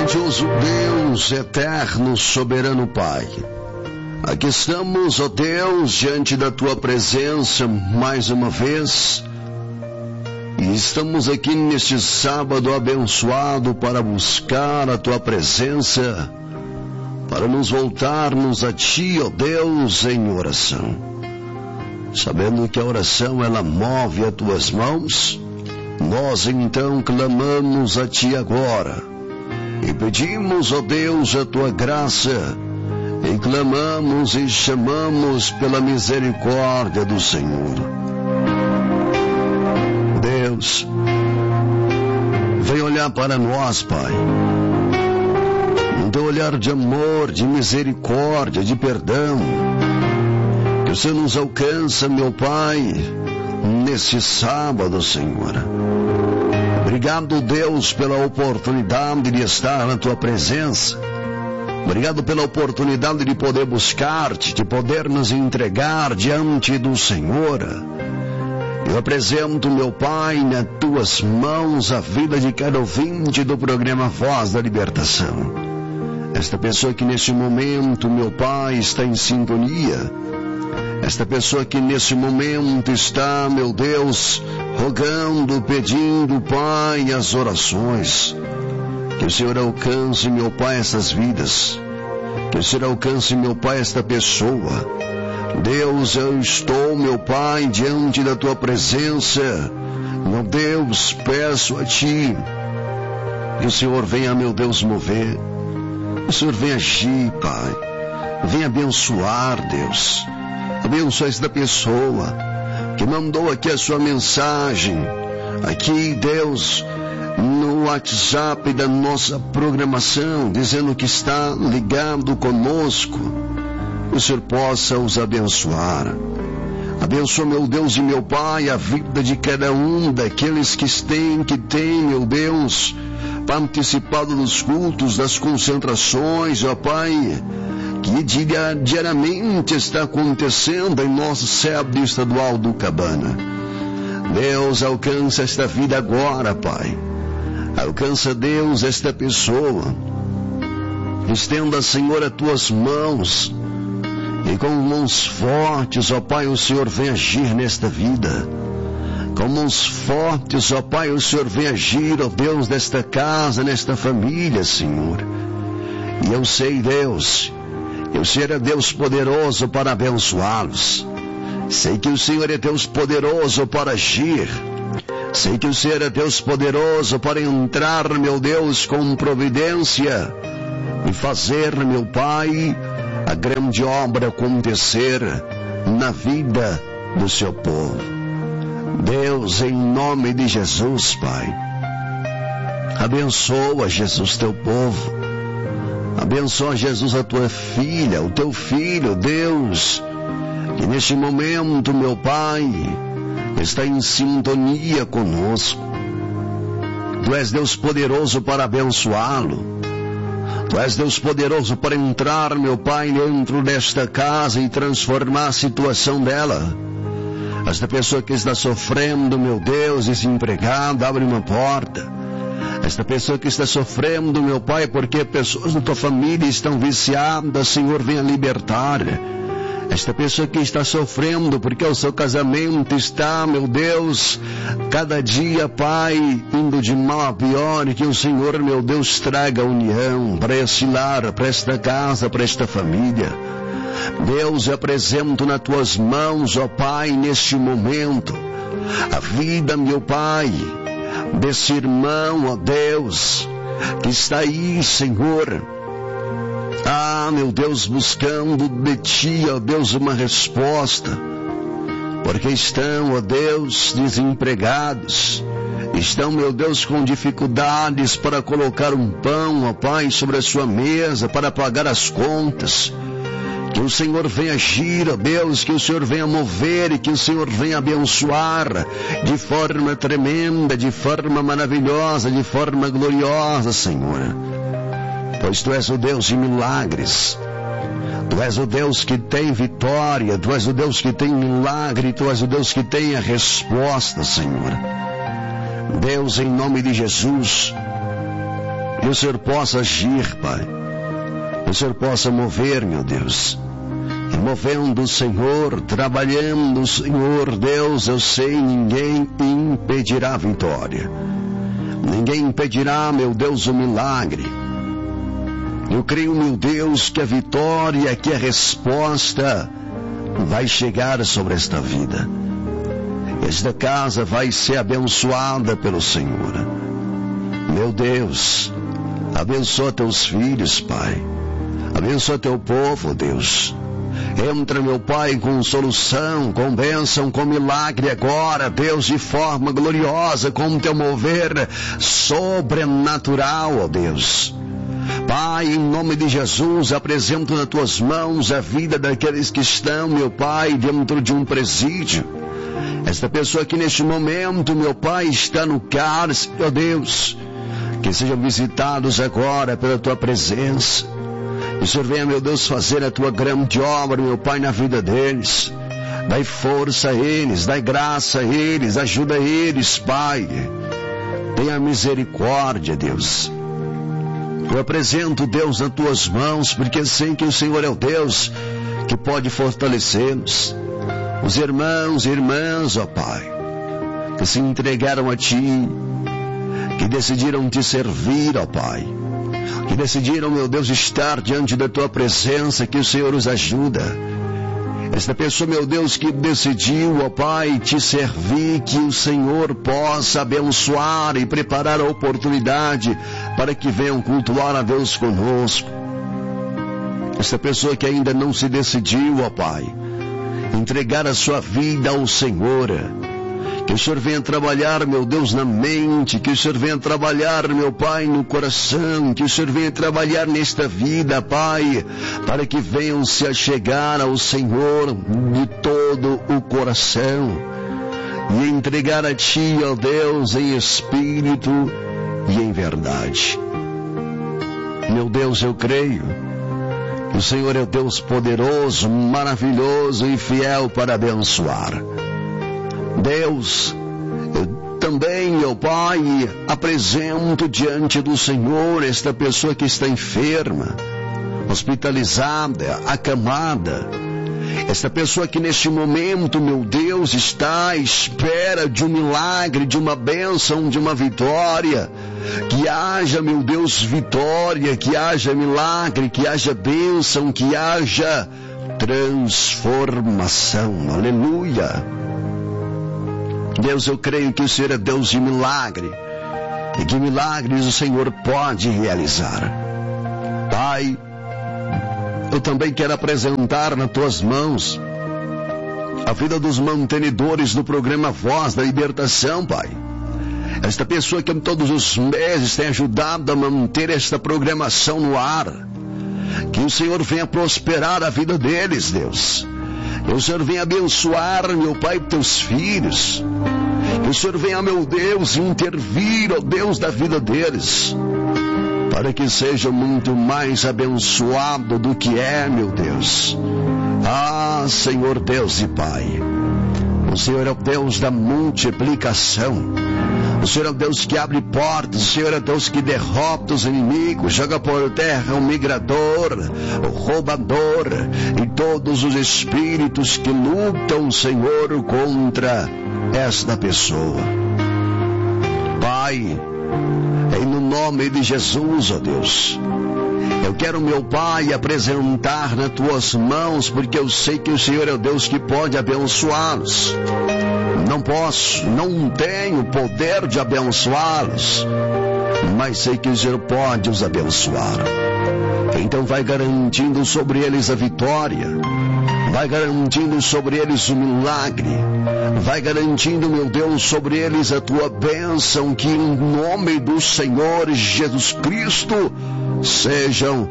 grandioso Deus, eterno, soberano Pai. Aqui estamos, ó Deus, diante da Tua presença mais uma vez. E estamos aqui neste sábado abençoado para buscar a Tua presença, para nos voltarmos a Ti, ó Deus, em oração. Sabendo que a oração, ela move as Tuas mãos, nós então clamamos a Ti agora. E pedimos, ó Deus, a Tua graça, e clamamos e chamamos pela misericórdia do Senhor. Deus, vem olhar para nós, Pai, um Teu olhar de amor, de misericórdia, de perdão, que o Senhor nos alcança, meu Pai, nesse sábado, Senhor. Obrigado, Deus, pela oportunidade de estar na Tua presença. Obrigado pela oportunidade de poder buscar-te, de poder nos entregar diante do Senhor. Eu apresento, meu Pai, nas Tuas mãos a vida de cada ouvinte do programa Voz da Libertação. Esta pessoa que neste momento, meu Pai, está em sintonia. Esta pessoa que nesse momento está, meu Deus, rogando, pedindo, Pai, as orações. Que o Senhor alcance, meu Pai, essas vidas. Que o Senhor alcance, meu Pai, esta pessoa. Deus, eu estou, meu Pai, diante da Tua presença. Meu Deus, peço a Ti que o Senhor venha, meu Deus, mover. Que o Senhor venha agir, Pai. Venha abençoar, Deus. Abençoa esta pessoa que mandou aqui a sua mensagem, aqui, Deus, no WhatsApp da nossa programação, dizendo que está ligado conosco. Que o Senhor possa os abençoar. Abençoa, meu Deus e meu Pai, a vida de cada um daqueles que têm, meu Deus, participado dos cultos, das concentrações, ó Pai, que diariamente está acontecendo em nosso SEB estadual do Cabana. Deus, alcança esta vida agora, Pai. Alcança, Deus, esta pessoa. Estenda, Senhor, as Tuas mãos. E com mãos fortes, ó Pai, o Senhor vem agir nesta vida. Com mãos fortes, ó Pai, o Senhor vem agir, ó Deus, nesta casa, nesta família, Senhor. E eu sei, Deus, que o Senhor é Deus poderoso para abençoá-los. Sei que o Senhor é Deus poderoso para agir. Sei que o Senhor é Deus poderoso para entrar, meu Deus, com providência e fazer, meu Pai, a grande obra acontecer na vida do Seu povo. Deus, em nome de Jesus, Pai, abençoa, Jesus, Teu povo. Abençoa, Jesus, a Tua filha, o Teu filho, Deus, que neste momento, meu Pai, está em sintonia conosco. Tu és Deus poderoso para abençoá-lo. Tu és Deus poderoso para entrar, meu Pai, dentro desta casa e transformar a situação dela. Esta pessoa que está sofrendo, meu Deus, desempregada, abre uma porta. Esta pessoa que está sofrendo, meu Pai, porque pessoas da Tua família estão viciadas, Senhor, venha libertar. Esta pessoa que está sofrendo porque o seu casamento está, meu Deus, cada dia, Pai, indo de mal a pior, e que o Senhor, meu Deus, traga união para esse lar, para esta casa, para esta família. Deus, eu apresento nas Tuas mãos, ó Pai, neste momento, a vida, meu Pai, desse irmão, ó Deus, que está aí, Senhor. Ah, meu Deus, buscando de Ti, ó Deus, uma resposta. Porque estão, ó Deus, desempregados. Estão, meu Deus, com dificuldades para colocar um pão, ó Pai, sobre a sua mesa, para pagar as contas. Que o Senhor venha agir, ó Deus, que o Senhor venha mover e que o Senhor venha abençoar de forma tremenda, de forma maravilhosa, de forma gloriosa, Senhor. Pois Tu és o Deus de milagres. Tu és o Deus que tem vitória, Tu és o Deus que tem milagre, Tu és o Deus que tem a resposta, Senhor. Deus, em nome de Jesus, Que o Senhor possa agir, Pai. Que o Senhor possa mover, meu Deus. E movendo, Senhor, trabalhando, Senhor, Deus, eu sei, ninguém impedirá a vitória. Ninguém impedirá, meu Deus, o milagre. Eu creio, meu Deus, que a vitória, que a resposta vai chegar sobre esta vida. Esta casa vai ser abençoada pelo Senhor. Meu Deus, abençoa teus filhos, Pai. Abençoa teu povo, Deus. Entra, meu Pai, com solução, com bênção, com milagre agora, Deus, de forma gloriosa, com teu mover sobrenatural, ó Deus. Pai, em nome de Jesus, apresento nas tuas mãos a vida daqueles que estão, meu Pai, dentro de um presídio. Esta pessoa que neste momento, meu Pai, está no cárcere, ó Deus, que sejam visitados agora pela tua presença. Que o Senhor venha, meu Deus, fazer a tua grande obra, meu Pai, na vida deles. Dai força a eles, dai graça a eles, ajuda eles, Pai. Tenha misericórdia, Deus. Eu apresento, Deus, nas tuas mãos, porque sei que o Senhor é o Deus que pode fortalecê-los. Os irmãos e irmãs, ó Pai, que se entregaram a Ti, que decidiram Te servir, ó Pai, que decidiram, meu Deus, estar diante da Tua presença, que o Senhor os ajuda. Esta pessoa, meu Deus, que decidiu, ó Pai, Te servir, que o Senhor possa abençoar e preparar a oportunidade para que venham cultuar a Deus conosco. Esta pessoa que ainda não se decidiu, ó Pai, entregar a sua vida ao Senhor. Que o Senhor venha trabalhar, meu Deus, na mente. Que o Senhor venha trabalhar, meu Pai, no coração. Que o Senhor venha trabalhar nesta vida, Pai, para que venham se achegar ao Senhor de todo o coração e entregar a Ti, ó Deus, em espírito e em verdade. Meu Deus, eu creio que o Senhor é o Deus poderoso, maravilhoso e fiel para abençoar. Deus, eu também, meu Pai, apresento diante do Senhor esta pessoa que está enferma, hospitalizada, acamada. Esta pessoa que neste momento, meu Deus, está à espera de um milagre, de uma bênção, de uma vitória. Que haja, meu Deus, vitória, que haja milagre, que haja bênção, que haja transformação. Aleluia. Deus, eu creio que o Senhor é Deus de milagre, e que milagres o Senhor pode realizar. Pai, eu também quero apresentar nas tuas mãos a vida dos mantenedores do programa Voz da Libertação, Pai. Esta pessoa que todos os meses tem ajudado a manter esta programação no ar. Que o Senhor venha prosperar a vida deles, Deus. Que o Senhor venha abençoar, meu Pai, teus filhos. Que o Senhor venha, meu Deus, intervir, ó Deus, da vida deles, para que seja muito mais abençoado do que é, meu Deus. Ah, Senhor Deus e Pai, o Senhor é o Deus da multiplicação. O Senhor é o Deus que abre portas. O Senhor é o Deus que derrota os inimigos, joga por terra o migrador, o roubador e todos os espíritos que lutam, Senhor, contra esta pessoa. Pai, em nome de Jesus, ó Deus, eu quero, meu Pai, apresentar nas tuas mãos, porque eu sei que o Senhor é o Deus que pode abençoá-los. Não posso, não tenho poder de abençoá-los, mas sei que o Senhor pode os abençoar. Então vai garantindo sobre eles a vitória, vai garantindo sobre eles o milagre, vai garantindo, meu Deus, sobre eles a tua bênção, que em nome do Senhor Jesus Cristo sejam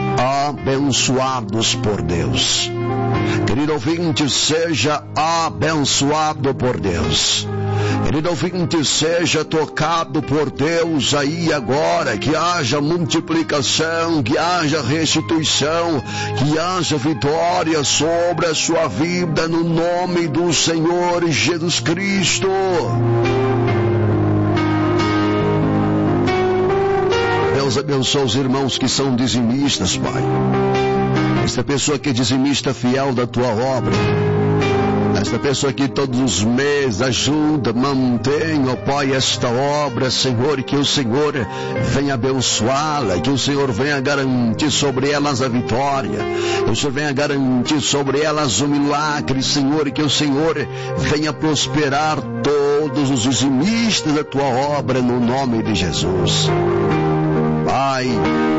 abençoados por Deus. Querido ouvinte, seja abençoado por Deus. Querido ouvinte, seja tocado por Deus aí agora. Que haja multiplicação, que haja restituição, que haja vitória sobre a sua vida, no nome do Senhor Jesus Cristo. Deus abençoa os irmãos que são dizimistas, Pai. Esta pessoa que é dizimista fiel da tua obra. Esta pessoa que todos os meses ajuda, mantém, ó Pai, esta obra, Senhor, que o Senhor venha abençoá-la, que o Senhor venha garantir sobre elas a vitória, que o Senhor venha garantir sobre elas o milagre, Senhor, que o Senhor venha prosperar todos os dizimistas da tua obra, no nome de Jesus. Pai,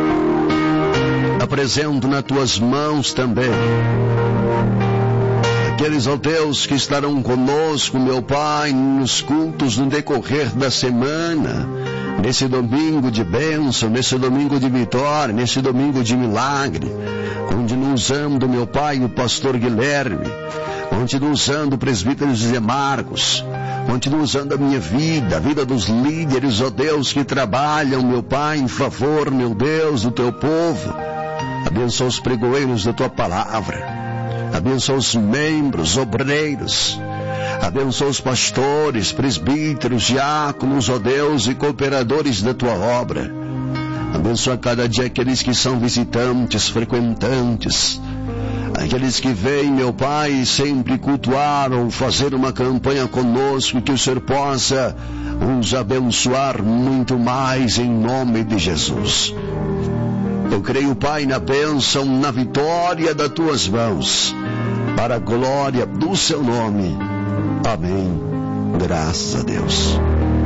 apresento nas tuas mãos também aqueles, ó Deus, que estarão conosco, meu Pai, nos cultos no decorrer da semana, nesse domingo de bênção, nesse domingo de vitória, nesse domingo de milagre. Continua usando, meu Pai, o pastor Guilherme, continua usando o presbítero José Marcos, continua usando a minha vida, a vida dos líderes, ó Deus, que trabalham, meu Pai, em favor, meu Deus, do teu povo. Abençoa os pregoeiros da tua palavra. Abençoa os membros, obreiros. Abençoa os pastores, presbíteros, diáconos, ó Deus, e cooperadores da tua obra. Abençoa cada dia aqueles que são visitantes, frequentantes. Aqueles que vêm, meu Pai, sempre cultuar ou fazer uma campanha conosco, que o Senhor possa os abençoar muito mais em nome de Jesus. Eu creio, Pai, na bênção, na vitória das tuas mãos, para a glória do seu nome. Amém. Graças a Deus.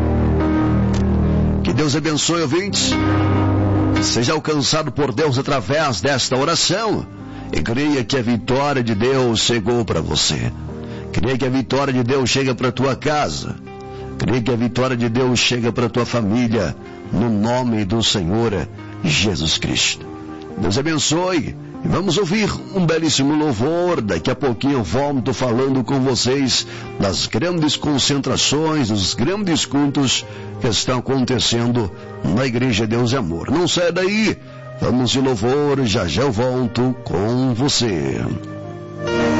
Que Deus abençoe, ouvintes. Seja alcançado por Deus através desta oração. E creia que a vitória de Deus chegou para você. Creia que a vitória de Deus chega para a tua casa. Creia que a vitória de Deus chega para a tua família. No nome do Senhor Jesus Cristo. Deus abençoe. E vamos ouvir um belíssimo louvor. Daqui a pouquinho eu volto falando com vocês das grandes concentrações, dos grandes cultos que estão acontecendo na Igreja Deus e Amor. Não saia daí. Vamos de louvor, já já eu volto com você.